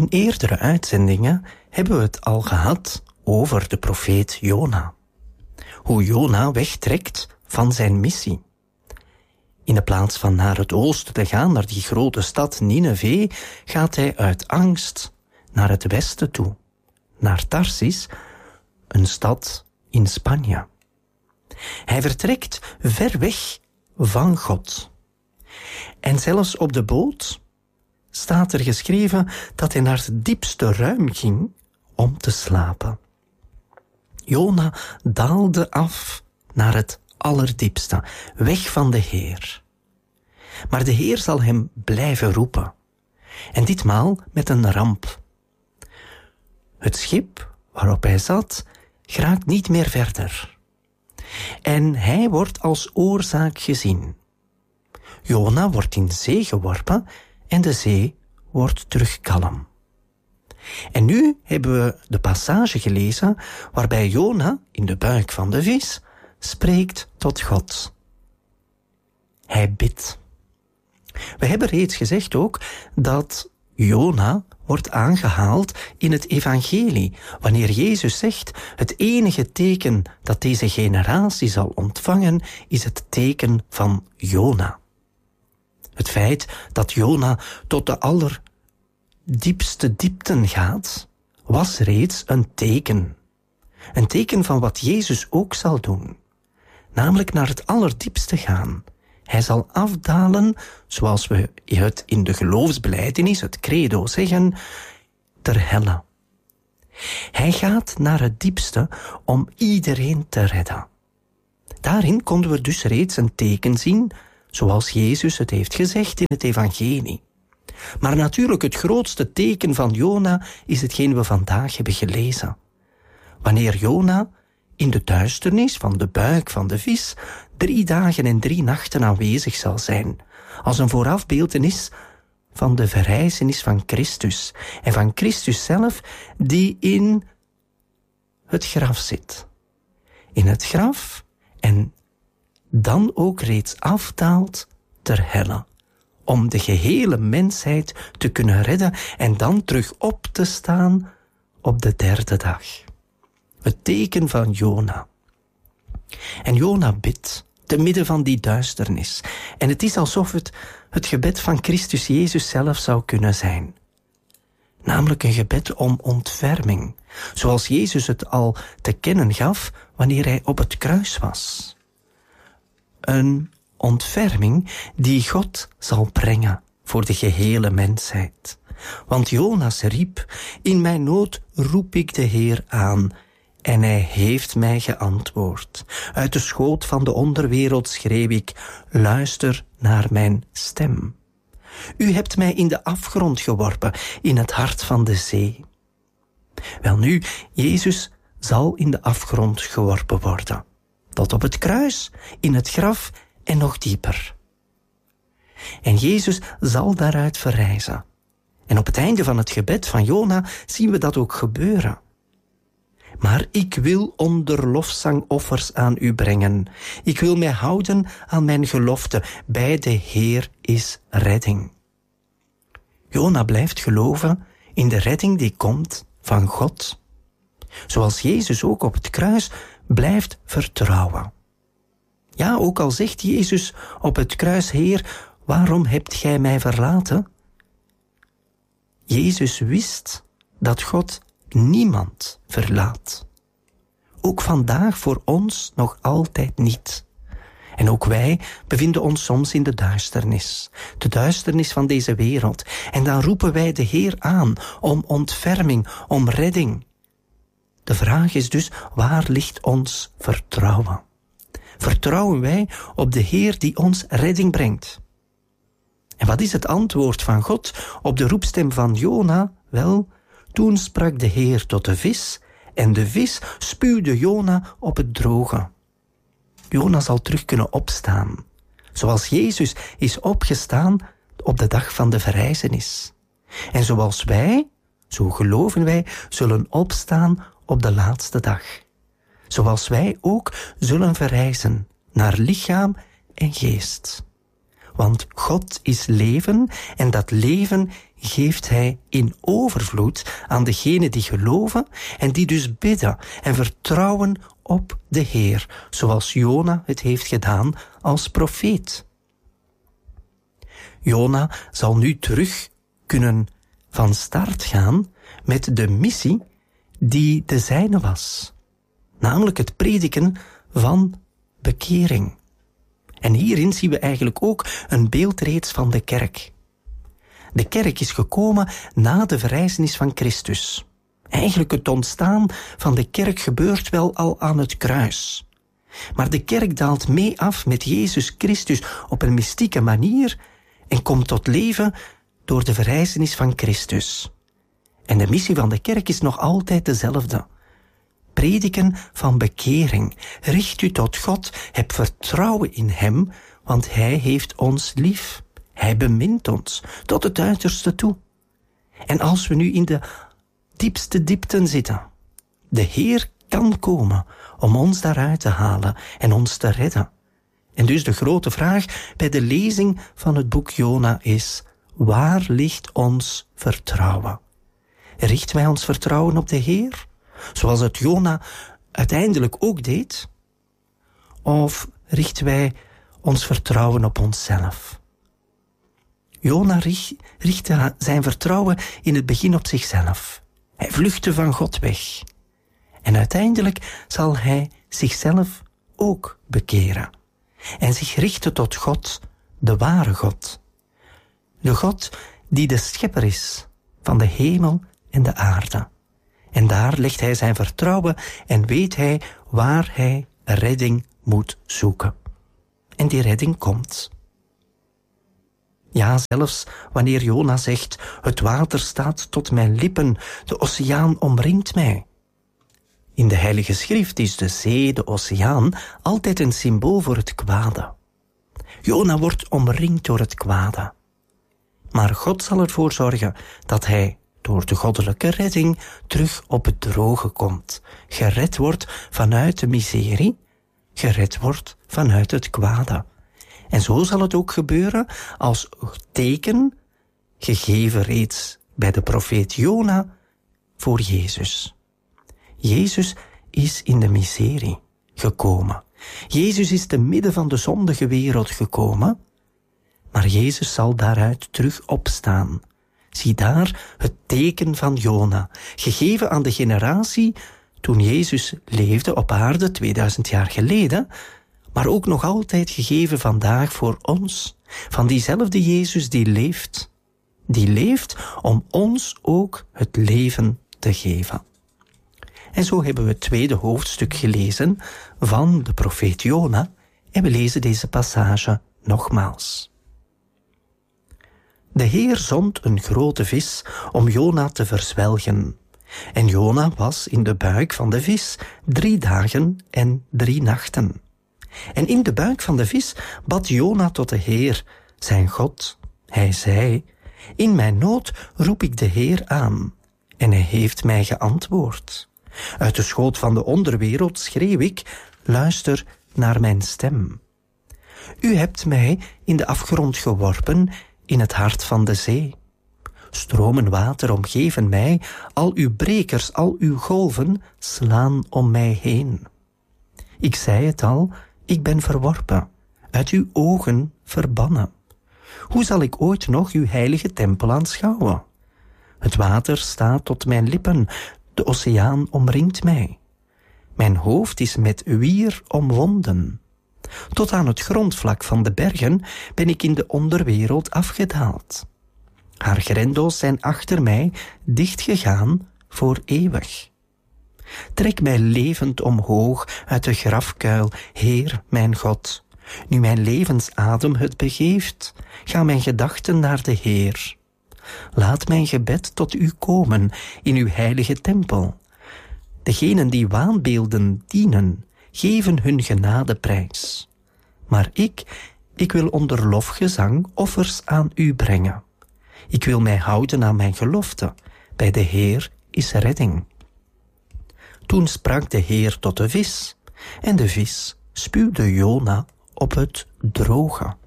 In eerdere uitzendingen hebben we het al gehad over de profeet Jona. Hoe Jona wegtrekt van zijn missie. In de plaats van naar het oosten te gaan, naar die grote stad Nineve, gaat hij uit angst naar het westen toe. Naar Tarsis, een stad in Spanje. Hij vertrekt ver weg van God. En zelfs op de boot staat er geschreven dat hij naar het diepste ruim ging om te slapen. Jona daalde af naar het allerdiepste, weg van de Heer. Maar de Heer zal hem blijven roepen. En ditmaal met een ramp. Het schip waarop hij zat geraakt niet meer verder. En hij wordt als oorzaak gezien. Jona wordt in zee geworpen en de zee wordt terug kalm. En nu hebben we de passage gelezen waarbij Jona in de buik van de vis spreekt tot God. Hij bidt. We hebben reeds gezegd ook dat Jona wordt aangehaald in het evangelie, wanneer Jezus zegt, het enige teken dat deze generatie zal ontvangen, is het teken van Jona. Het feit dat Jona tot de allerdiepste diepten gaat, was reeds een teken. Een teken van wat Jezus ook zal doen. Namelijk naar het allerdiepste gaan. Hij zal afdalen, zoals we het in de geloofsbelijdenis, het credo zeggen, ter helle. Hij gaat naar het diepste om iedereen te redden. Daarin konden we dus reeds een teken zien, zoals Jezus het heeft gezegd in het evangelie. Maar natuurlijk het grootste teken van Jona is hetgeen we vandaag hebben gelezen. Wanneer Jona in de duisternis van de buik van de vis 3 dagen en 3 nachten aanwezig zal zijn, als een voorafbeeldenis van de verrijzenis van Christus en van Christus zelf die in het graf zit. In het graf en dan ook reeds afdaalt ter helle, om de gehele mensheid te kunnen redden en dan terug op te staan op de 3e dag. Het teken van Jona. En Jona bidt te midden van die duisternis. En het is alsof het gebed van Christus Jezus zelf zou kunnen zijn. Namelijk een gebed om ontferming, zoals Jezus het al te kennen gaf wanneer hij op het kruis was. Een ontferming die God zal brengen voor de gehele mensheid. Want Jonas riep, in mijn nood roep ik de Heer aan, en hij heeft mij geantwoord. Uit de schoot van de onderwereld schreeuw ik, luister naar mijn stem. U hebt mij in de afgrond geworpen, in het hart van de zee. Welnu, Jezus zal in de afgrond geworpen worden. Tot op het kruis, in het graf en nog dieper. En Jezus zal daaruit verrijzen. En op het einde van het gebed van Jona zien we dat ook gebeuren. Maar ik wil onder lofzang offers aan u brengen. Ik wil mij houden aan mijn gelofte. Bij de Heer is redding. Jona blijft geloven in de redding die komt van God. Zoals Jezus ook op het kruis blijft vertrouwen. Ja, ook al zegt Jezus op het kruis, Heer, waarom hebt gij mij verlaten? Jezus wist dat God niemand verlaat. Ook vandaag voor ons nog altijd niet. En ook wij bevinden ons soms in de duisternis van deze wereld. En dan roepen wij de Heer aan om ontferming, om redding. De vraag is dus, waar ligt ons vertrouwen? Vertrouwen wij op de Heer die ons redding brengt? En wat is het antwoord van God op de roepstem van Jona? Wel, toen sprak de Heer tot de vis, en de vis spuwde Jona op het droge. Jona zal terug kunnen opstaan, zoals Jezus is opgestaan op de dag van de verrijzenis. En zoals wij, zo geloven wij, zullen opstaan op de laatste dag. Zoals wij ook zullen verrijzen naar lichaam en geest. Want God is leven en dat leven geeft hij in overvloed aan degenen die geloven en die dus bidden en vertrouwen op de Heer, zoals Jona het heeft gedaan als profeet. Jona zal nu terug kunnen van start gaan met de missie die de zijne was, namelijk het prediken van bekering. En hierin zien we eigenlijk ook een beeld reeds van de kerk. De kerk is gekomen na de verrijzenis van Christus. Eigenlijk het ontstaan van de kerk gebeurt wel al aan het kruis. Maar de kerk daalt mee af met Jezus Christus op een mystieke manier en komt tot leven door de verrijzenis van Christus. En de missie van de kerk is nog altijd dezelfde. Prediken van bekering. Richt u tot God, heb vertrouwen in Hem, want Hij heeft ons lief. Hij bemint ons tot het uiterste toe. En als we nu in de diepste diepten zitten, de Heer kan komen om ons daaruit te halen en ons te redden. En dus de grote vraag bij de lezing van het boek Jona is: waar ligt ons vertrouwen? Richten wij ons vertrouwen op de Heer, zoals het Jona uiteindelijk ook deed? Of richten wij ons vertrouwen op onszelf? Jona richtte zijn vertrouwen in het begin op zichzelf. Hij vluchtte van God weg. En uiteindelijk zal hij zichzelf ook bekeren. En zich richten tot God, de ware God. De God die de schepper is van de hemel en de aarde. En daar legt hij zijn vertrouwen en weet hij waar hij redding moet zoeken. En die redding komt. Ja, zelfs wanneer Jona zegt: het water staat tot mijn lippen, de oceaan omringt mij. In de Heilige Schrift is de zee, de oceaan, altijd een symbool voor het kwade. Jona wordt omringd door het kwade. Maar God zal ervoor zorgen dat hij door de goddelijke redding terug op het droge komt. Gered wordt vanuit de miserie, gered wordt vanuit het kwade. En zo zal het ook gebeuren als teken, gegeven reeds bij de profeet Jona, voor Jezus. Jezus is in de miserie gekomen. Jezus is te midden van de zondige wereld gekomen, maar Jezus zal daaruit terug opstaan. Zie daar het teken van Jona, gegeven aan de generatie toen Jezus leefde op aarde 2000 jaar geleden, maar ook nog altijd gegeven vandaag voor ons, van diezelfde Jezus die leeft om ons ook het leven te geven. En zo hebben we het tweede hoofdstuk gelezen van de profeet Jona en we lezen deze passage nogmaals. De Heer zond een grote vis om Jona te verzwelgen. En Jona was in de buik van de vis 3 dagen en 3 nachten. En in de buik van de vis bad Jona tot de Heer, zijn God. Hij zei: in mijn nood roep ik de Heer aan. En hij heeft mij geantwoord. Uit de schoot van de onderwereld schreeuw ik: luister naar mijn stem. U hebt mij in de afgrond geworpen, in het hart van de zee. Stromen water omgeven mij, al uw brekers, al uw golven slaan om mij heen. Ik zei het al, ik ben verworpen, uit uw ogen verbannen. Hoe zal ik ooit nog uw heilige tempel aanschouwen? Het water staat tot mijn lippen, de oceaan omringt mij. Mijn hoofd is met wier omwonden. Tot aan het grondvlak van de bergen ben ik in de onderwereld afgedaald. Haar grendels zijn achter mij dichtgegaan voor eeuwig. Trek mij levend omhoog uit de grafkuil, Heer mijn God. Nu mijn levensadem het begeeft, gaan mijn gedachten naar de Heer. Laat mijn gebed tot u komen in uw heilige tempel. Degenen die waanbeelden dienen, geven hun genadeprijs. Maar ik wil onder lofgezang offers aan u brengen. Ik wil mij houden aan mijn gelofte. Bij de Heer is redding. Toen sprak de Heer tot de vis, en de vis spuwde Jona op het droge.